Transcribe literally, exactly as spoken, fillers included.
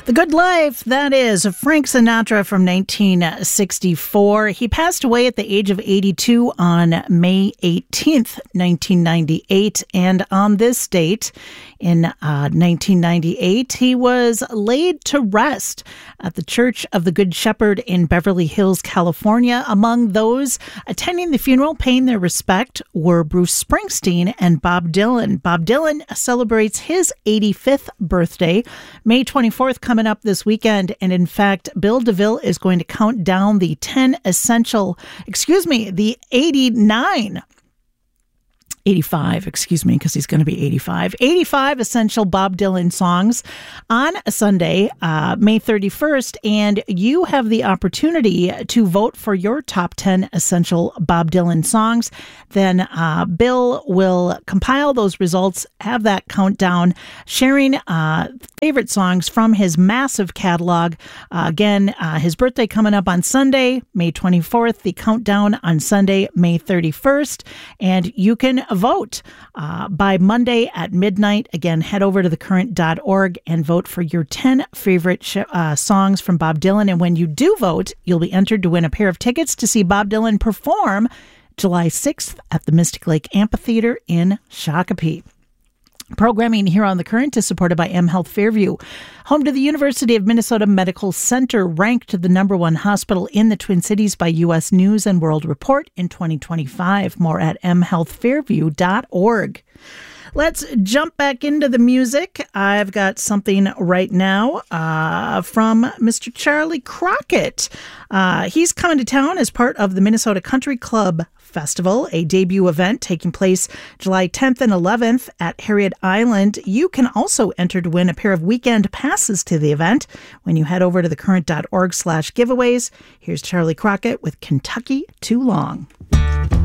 The Good Life, that is Frank Sinatra from nineteen sixty-four. He passed away at the age of eighty-two on May eighteenth, nineteen ninety-eight. And on this date, in uh, nineteen ninety-eight, he was laid to rest at the Church of the Good Shepherd in Beverly Hills, California. Among those attending the funeral, paying their respect, were Bruce Springsteen and Bob Dylan. Bob Dylan celebrates his eighty-fifth birthday, May twenty-fourth, coming up this weekend. And in fact, Bill DeVille is going to count down the ten essential, excuse me, the eighty-nine eighty-five, excuse me, because he's going to be eighty-five. eighty-five essential Bob Dylan songs on a Sunday, uh, May thirty-first, and you have the opportunity to vote for your top ten essential Bob Dylan songs. Then uh, Bill will compile those results, have that countdown, sharing uh, favorite songs from his massive catalog. Uh, again, uh, his birthday coming up on Sunday, May twenty-fourth, the countdown on Sunday, May thirty-first, and you can vote uh, by Monday at midnight. Again, head over to the current dot org and vote for your ten favorite sh- uh, songs from Bob Dylan. And when you do vote, you'll be entered to win a pair of tickets to see Bob Dylan perform July sixth at the Mystic Lake Amphitheater in Shakopee. Programming here on The Current is supported by mHealth Fairview, home to the University of Minnesota Medical Center, ranked the number one hospital in the Twin Cities by U S News and World Report in twenty twenty-five. More at m health fairview dot org. Let's jump back into the music. I've got something right now uh, from Mister Charlie Crockett. Uh, he's coming to town as part of the Minnesota Country Club Festival, a debut event taking place July tenth and eleventh at Harriet Island. You can also enter to win a pair of weekend passes to the event when you head over to the current dot org slash giveaways. Here's Charlie Crockett with Kentucky Too Long.